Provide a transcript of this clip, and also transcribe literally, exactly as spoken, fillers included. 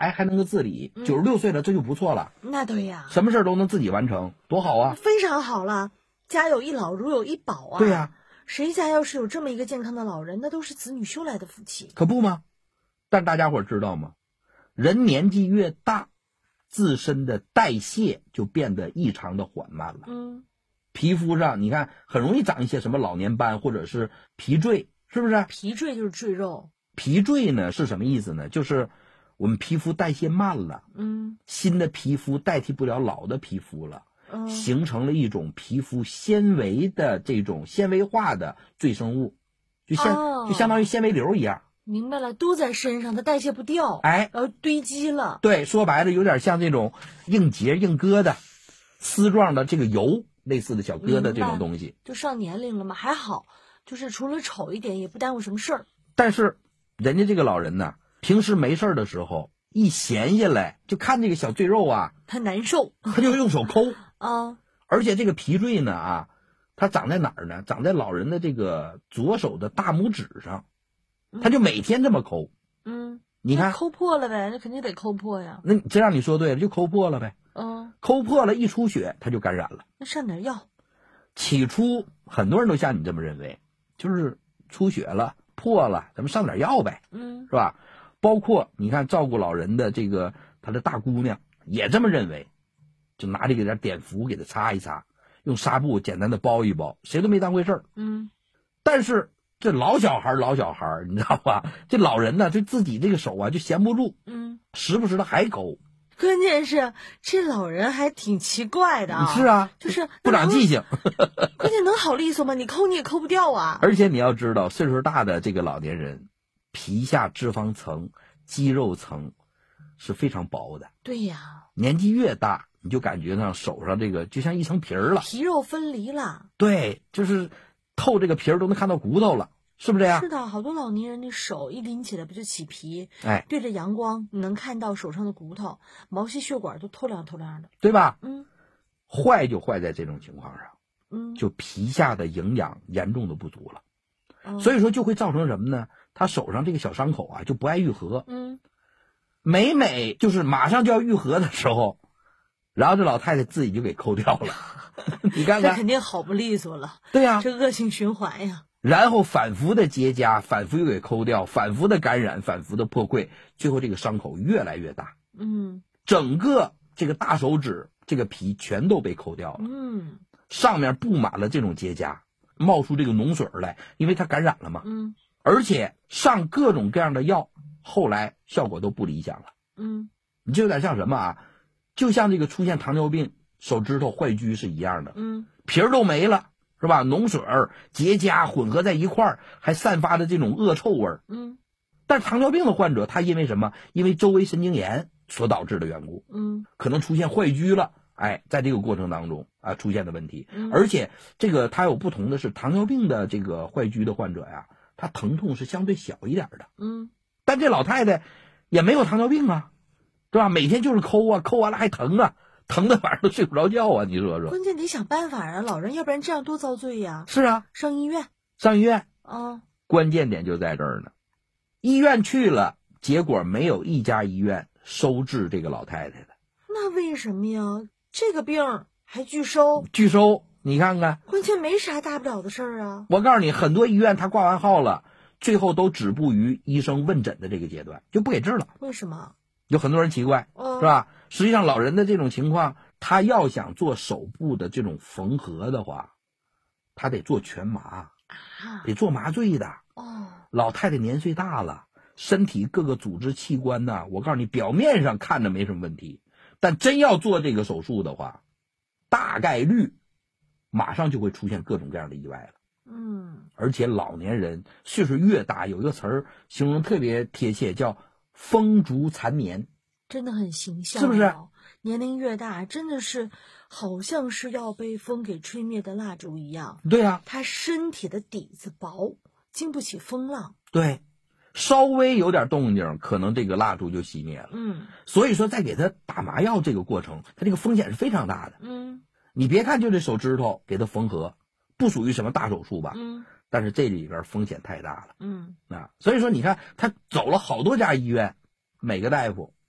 百还能够自理，九十六岁了这就不错了。 那对呀， 什么事都能自己完成，多好啊！ 非常好了，家有一老如有一宝啊。 对呀、啊， 谁家要是有这么一个健康的老人，那都是子女修来的福气。 可不吗？但大家伙知道吗？人年纪越大，自身的代谢就变得异常的缓慢了。 嗯， 皮肤上你看很容易长一些什么老年斑或者是皮赘，是不是？ 皮赘就是赘肉。 皮赘呢是什么意思呢？就是我们皮肤代谢慢了， 嗯， 新的皮肤代替不了老的皮肤了， 嗯， 形成了一种皮肤纤维的这种纤维化的赘生物，就像、 哦、 就相当于纤维瘤一样。 明白了，都在身上，它代谢不掉， 哎， 然后堆积了。 对，说白了有点像这种硬结硬疙瘩、丝状的这个油类似的小疙瘩这种东西。 就上年龄了嘛，还好，就是除了丑一点，也不耽误什么事儿。 但是人家这个老人呢，平时没事的时候，一闲下来就看这个小赘肉啊， 他难受， 他就用手抠啊。 而且这个皮赘呢啊，它长在哪儿呢？长在老人的这个左手的大拇指上，他就每天这么抠。 嗯， 你看抠破了呗，那肯定得抠破呀。 那这让你说对了，就抠破了呗。 嗯， 抠破了，一出血，他就感染了。 那上点药。 起初很多人都像你这么认为，就是出血了。破了，咱们上点药呗， 嗯， 是吧？包括你看照顾老人的这个他的大姑娘也这么认为，就拿这个点碘伏给他擦一擦，用纱布简单的包一包，谁都没当回事儿。 嗯， 但是这老小孩老小孩你知道吧？这老人呢，就自己这个手啊就闲不住， 嗯， 时不时的还抠。 关键是这老人还挺奇怪的啊。 是啊， 就是不长记性。 关键能好利索吗？你抠你也抠不掉啊。 而且你要知道，岁数大的这个老年人，皮下脂肪层、肌肉层是非常薄的。 对呀， 年纪越大，你就感觉上手上这个就像一层皮儿了， 皮肉分离了。 对，就是透这个皮儿都能看到骨头了，是不是这样？ 是的，好多老年人的手一拎起来不就起皮？ 哎， 对着阳光，你能看到手上的骨头，毛细血管都透亮透亮的， 对吧？ 嗯， 坏就坏在这种情况上， 嗯， 就皮下的营养严重的不足了， 嗯、 所以说就会造成什么呢？他手上这个小伤口啊就不爱愈合， 嗯， 每每就是马上就要愈合的时候，然后这老太太自己就给抠掉了，你看看， 这肯定好不利索了。 对呀、啊， 这恶性循环呀。 然后反复的结痂，反复又给抠掉，反复的感染，反复的破溃，最后这个伤口越来越大。 嗯， 整个这个大手指这个皮全都被抠掉了。 嗯， 上面布满了这种结痂，冒出这个脓水来，因为它感染了嘛。 嗯， 而且上各种各样的药，后来效果都不理想了。 嗯， 你这有点像什么啊？就像这个出现糖尿病、手指头坏疽是一样的。 嗯， 皮儿都没了。是吧？脓水儿、结痂混合在一块儿，还散发着这种恶臭味儿。 嗯， 但是糖尿病的患者，他因为什么？因为周围神经炎所导致的缘故。 嗯， 可能出现坏疽了。哎，在这个过程当中啊，出现的问题。 嗯、 而且这个它有不同的是，糖尿病的这个坏疽的患者呀，他疼痛是相对小一点的。 嗯， 但这老太太也没有糖尿病啊，对吧？每天就是抠啊，抠完了还疼啊。疼的晚上都睡不着觉啊！你说说， 关键得想办法啊，老人要不然这样多遭罪呀。 是啊， 上医院， 上医院啊， 关键点就在这儿呢。医院去了，结果没有一家医院收治这个老太太的。 那为什么呀？这个病还拒收？ 拒收，你看看， 关键没啥大不了的事儿啊。 我告诉你，很多医院他挂完号了，最后都止步于医生问诊的这个阶段，就不给治了。 为什么？ 有很多人奇怪， 嗯、 是吧？实际上，老人的这种情况，他要想做手部的这种缝合的话，他得做全麻， 啊、 得做麻醉的。 哦， 老太太年岁大了，身体各个组织器官呐，我告诉你，表面上看着没什么问题，但真要做这个手术的话，大概率马上就会出现各种各样的意外了。 嗯， 而且老年人岁数越大，有一个词儿形容特别贴切，叫风烛残年。 真的很形象、哦， 是不是？ 年龄越大，真的是好像是要被风给吹灭的蜡烛一样。 对啊， 他身体的底子薄，经不起风浪。 对，稍微有点动静，可能这个蜡烛就熄灭了。 嗯， 所以说，在给他打麻药这个过程，他这个风险是非常大的。 嗯， 你别看就这手指头给他缝合，不属于什么大手术吧？ 嗯， 但是这里边风险太大了。 嗯， 啊，所以说你看他走了好多家医院，每个大夫